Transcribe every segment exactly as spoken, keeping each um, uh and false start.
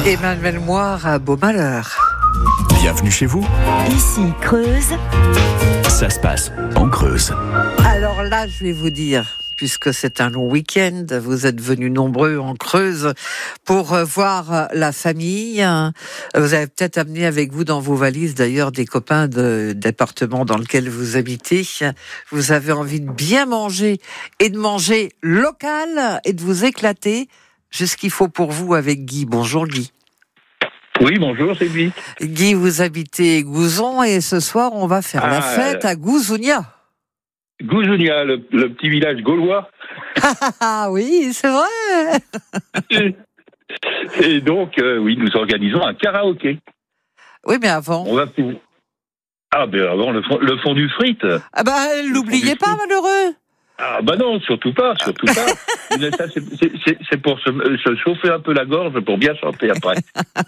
Emmanuel Moire à Beaumalheur. Bienvenue chez vous. Ici, Creuse. Ça se passe en Creuse. Alors là, je vais vous dire, puisque c'est un long week-end, vous êtes venus nombreux en Creuse pour voir la famille. Vous avez peut-être amené avec vous dans vos valises, d'ailleurs, des copains de département dans lequel vous habitez. Vous avez envie de bien manger et de manger local et de vous éclater. J'ai ce qu'il faut pour vous avec Guy. Bonjour Guy. Oui, bonjour, c'est Guy. Guy, vous habitez Gouzon et ce soir, on va faire ah, la fête à Gouzounia. Gouzounia, le, le petit village gaulois. Ah oui, c'est vrai. Et donc, euh, oui, nous organisons un karaoké. Oui, mais avant. On va pour... Ah, ben avant, le, fond, le fondu frites. Ah ben, l'oubliez pas, frites. Malheureux. Ah bah non, surtout pas, surtout pas. Ça, c'est, c'est, c'est pour se, se chauffer un peu la gorge pour bien chanter après.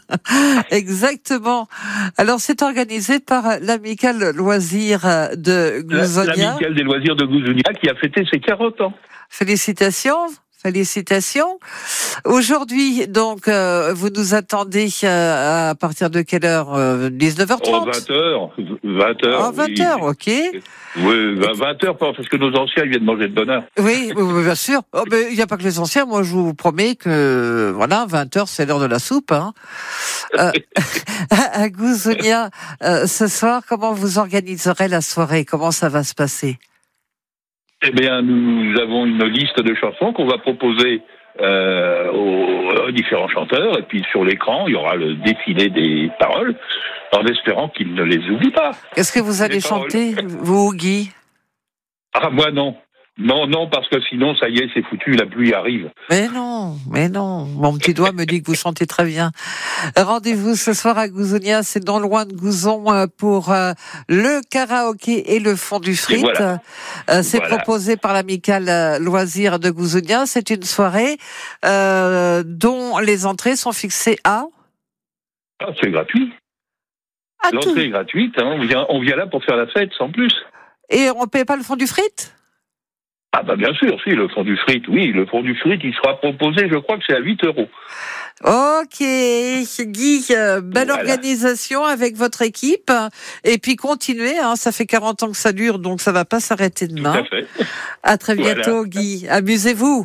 Exactement. Alors c'est organisé par l'Amicale Loisirs de Gouzounia. L'Amicale des Loisirs de Gouzounia qui a fêté ses quarante ans. Félicitations. Félicitations. Aujourd'hui, donc, euh, vous nous attendez euh, à partir de quelle heure euh, dix-neuf heures trente Oh, vingt heures. vingt heures. Oh, vingt heures, oui. Ok. Oui, vingt heures, parce que nos anciens ils viennent manger de bonne heure. Oui, bien sûr. Oh, mais il n'y a pas que les anciens. Moi, je vous promets que, voilà, vingt heures, c'est l'heure de la soupe. Hein. Euh, à Gouzounia, euh, ce soir, comment vous organiserez la soirée? Comment ça va se passer? Eh bien, nous avons une liste de chansons qu'on va proposer euh, aux, aux différents chanteurs. Et puis, sur l'écran, il y aura le défilé des paroles, en espérant qu'ils ne les oublient pas. Qu'est-ce que vous allez chanter, vous, Guy? Ah, moi, non. Non, non, parce que sinon, ça y est, c'est foutu, la pluie arrive. Mais non, mais non. Mon petit doigt me dit que vous chantez très bien. Rendez-vous ce soir à Gouzounia, c'est non loin de Gouzon, pour euh, le karaoké et le fondu frites. Voilà. Euh, c'est voilà. Proposé par l'Amicale Loisirs de Gouzounia. C'est une soirée euh, dont les entrées sont fixées à... Ah, c'est gratuit. À L'entrée tout. Est gratuite, hein. on, vient, on vient là pour faire la fête, sans plus. Et on ne paye pas le fondu frites? Ah bah bien sûr, si, le fondu frites, oui, le fondu frites, il sera proposé, je crois que c'est à huit euros. Ok, Guy, euh, belle voilà. Organisation avec votre équipe, et puis continuez, hein, ça fait quarante ans que ça dure, donc ça va pas s'arrêter demain. Tout à fait. À très bientôt, voilà. Guy, amusez-vous.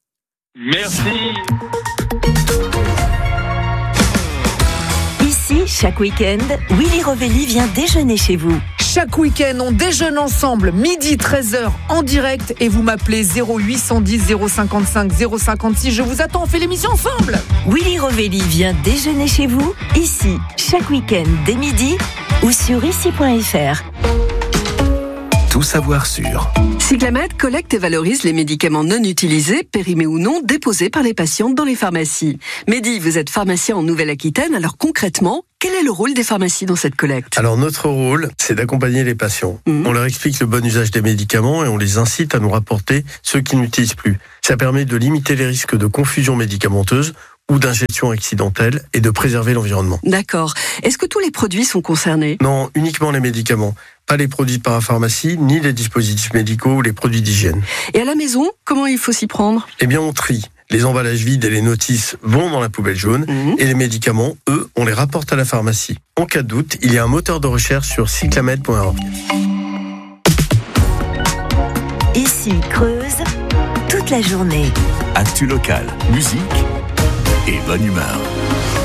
Merci. Ici, chaque week-end, Willy Rovelli vient déjeuner chez vous. Chaque week-end, on déjeune ensemble, midi treize heures en direct, et vous m'appelez zéro huit cent dix zéro cinquante-cinq zéro cinquante-six. Je vous attends, on fait l'émission ensemble. Willy Rovelli vient déjeuner chez vous, ici, chaque week-end dès midi ou sur ici point f r. Tout savoir sur. Cyclamed collecte et valorise les médicaments non utilisés, périmés ou non, déposés par les patientes dans les pharmacies. Mehdi, vous êtes pharmacien en Nouvelle-Aquitaine, alors concrètement, quel est le rôle des pharmacies dans cette collecte? Alors notre rôle, c'est d'accompagner les patients. Mmh. On leur explique le bon usage des médicaments et on les incite à nous rapporter ceux qui n'utilisent plus. Ça permet de limiter les risques de confusion médicamenteuse ou d'ingestion accidentelle et de préserver l'environnement. D'accord. Est-ce que tous les produits sont concernés? Non, uniquement les médicaments. Pas les produits de parapharmacie, ni les dispositifs médicaux ou les produits d'hygiène. Et à la maison, comment il faut s'y prendre? Eh bien, on trie. Les emballages vides et les notices vont dans la poubelle jaune, mmh. et les médicaments, eux, on les rapporte à la pharmacie. En cas de doute, il y a un moteur de recherche sur cyclamed point org. Ici, Creuse, toute la journée. Actu local, musique et bonne humeur.